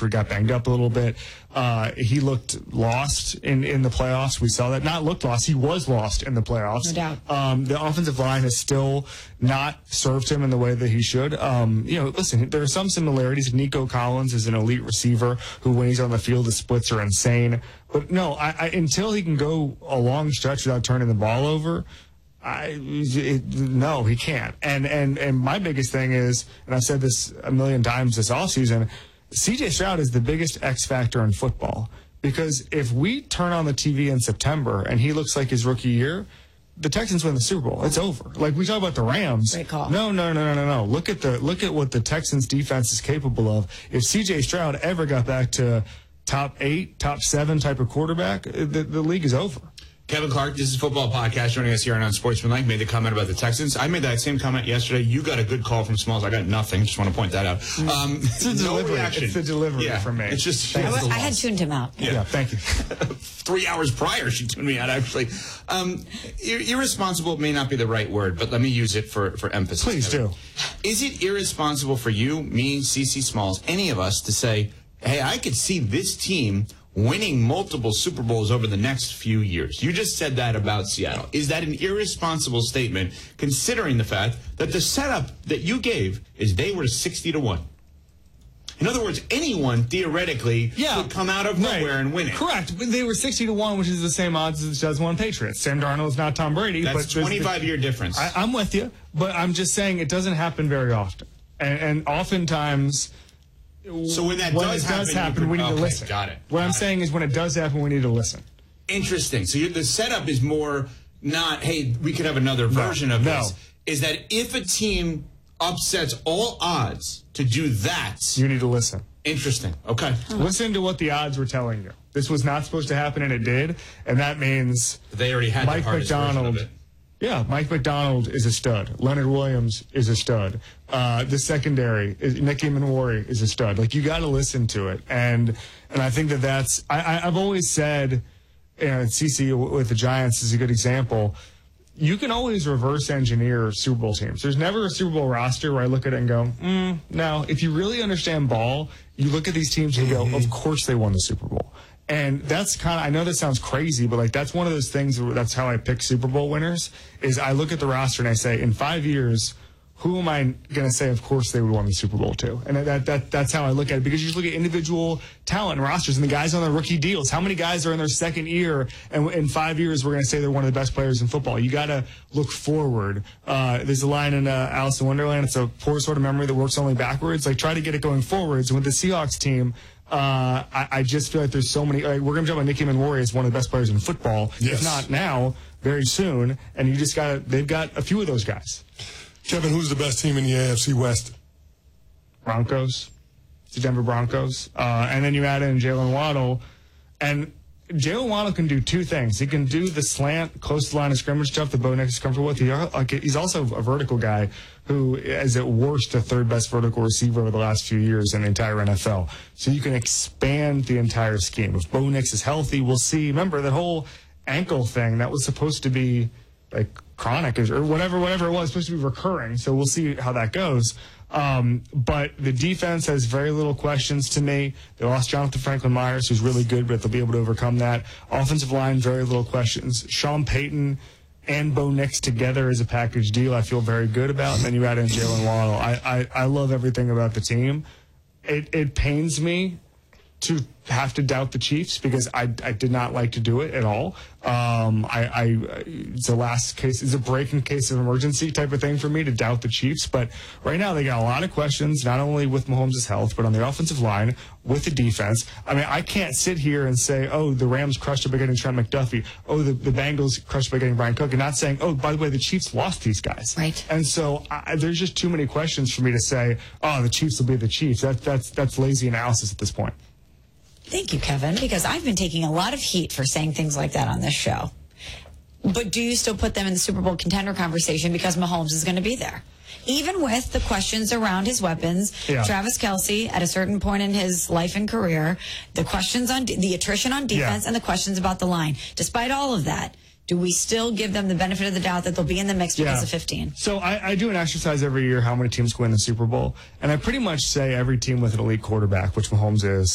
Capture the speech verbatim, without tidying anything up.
after he got banged up a little bit. Uh, he looked lost in, in the playoffs. We saw that. Not looked lost. He was lost in the playoffs. No doubt. Um, the offensive line has still not served him in the way that he should. Um, you know, listen, there are some similarities. Nico Collins is an elite receiver who, when he's on the field, the splits are insane. But no, I, I, until he can go a long stretch without turning the ball over, I, it, no, he can't. And, and, and my biggest thing is, and I've said this a million times this offseason, C J Stroud is the biggest X factor in football. Because if we turn on the T V in September and he looks like his rookie year, the Texans win the Super Bowl. It's over. Like, we talk about the Rams. Great call. No, no, no, no, no, no. Look at the look at what the Texans defense is capable of. If C J Stroud ever got back to top eight, top seven type of quarterback, the, the league is over. Kevin Clark, this is Football Podcast, joining us here on Unsportsmanlike, made the comment about the Texans. I made that same comment yesterday. You got a good call from Smalls. I got nothing. Just want to point that out. Um, it's the no delivery. reaction. It's the delivery yeah, from me. It's just, I, it's I had tuned him out. Yeah, yeah thank you. Three hours prior, she tuned me out, actually. Um, ir- irresponsible may not be the right word, but let me use it for, for emphasis. Please Kevin. do. Is it irresponsible for you, me, C C Smalls, any of us to say, hey, I could see this team winning multiple Super Bowls over the next few years? You just said that about Seattle. Is that an irresponsible statement, considering the fact that the setup that you gave is they were sixty to one? In other words, anyone theoretically yeah, could come out of nowhere right. and win it. Correct. But they were sixty to one, which is the same odds as the one Patriots. Sam Darnold is not Tom Brady. That's but twenty-five year difference. I, I'm with you, but I'm just saying it doesn't happen very often. And, and oftentimes, so when that when does it happen, does happen could, we need okay, to listen. Got it. What got I'm it. saying is when it does happen, we need to listen. Interesting. So you, the setup is more not, hey, we could have another version no, of no. this. Is that if a team upsets all odds to do that, you need to listen. Interesting. Okay. Listen to what the odds were telling you. This was not supposed to happen, and it did. And that means they already had Mike the hardest McDonald. version of it. Yeah, Mike McDonald is a stud. Leonard Williams is a stud. Uh, the secondary, is, Nicky Manwari is a stud. Like, you got to listen to it. And and I think that that's, I, I, I've always said, you know, C C with the Giants is a good example. You can always reverse engineer Super Bowl teams. There's never a Super Bowl roster where I look at it and go, mm, no. If you really understand ball, you look at these teams and you go, of course they won the Super Bowl. And that's kind of, I know that sounds crazy, but like that's one of those things, where that's how I pick Super Bowl winners, is I look at the roster and I say, in five years, who am I going to say, of course, they would win the Super Bowl to? And that, that that's how I look at it, because you just look at individual talent and rosters and the guys on their rookie deals. How many guys are in their second year, and in five years we're going to say they're one of the best players in football? You got to look forward. Uh, there's a line in uh, Alice in Wonderland, it's a poor sort of memory that works only backwards. Like, try to get it going forwards. And with the Seahawks team, Uh, I, I just feel like there's so many. Like, we're going to talk about Nicky Manwari as one of the best players in football, yes. if not now, very soon. And you just got to, they've got a few of those guys. Kevin, who's the best team in the A F C West? Broncos, the Denver Broncos. Uh, and then you add in Jalen Waddle. And Jalen Waddle can do two things. He can do the slant, close to the line of scrimmage stuff that Bo Nix is comfortable with. He, like, he's also a vertical guy who is at worst the third best vertical receiver over the last few years in the entire N F L. So you can expand the entire scheme. If Bo Nix is healthy, we'll see. Remember, that whole ankle thing, that was supposed to be like chronic or whatever, whatever it was, supposed to be recurring. So we'll see how that goes. Um, but the defense has very little questions to me. They lost Jonathan Franklin Myers, who's really good, but they'll be able to overcome that. Offensive line, very little questions. Sean Payton and Bo Nix together as a package deal, I feel very good about. And then you add in Jalen Waddle. I, I, I love everything about the team. It, it pains me to have to doubt the Chiefs, because I, I did not like to do it at all. Um, I, I it's a last case, it's a break in case of emergency type of thing for me to doubt the Chiefs. But right now they got a lot of questions, not only with Mahomes' health, but on the offensive line, with the defense. I mean, I can't sit here and say, oh, the Rams crushed it by getting Trent McDuffie. Oh, the, the Bengals crushed it by getting Brian Cook, and not saying, oh, by the way, the Chiefs lost these guys. Right. And so I, there's just too many questions for me to say, oh, the Chiefs will be the Chiefs. That, that's, that's lazy analysis at this point. Thank you, Kevin, because I've been taking a lot of heat for saying things like that on this show. But do you still put them in the Super Bowl contender conversation because Mahomes is going to be there? Even with the questions around his weapons, yeah. Travis Kelce at a certain point in his life and career, the questions on de- the attrition on defense, yeah. and the questions about the line. Despite all of that, do we still give them the benefit of the doubt that they'll be in the mix because yeah. of fifteen? So I, I do an exercise every year, how many teams win the Super Bowl. And I pretty much say every team with an elite quarterback, which Mahomes is,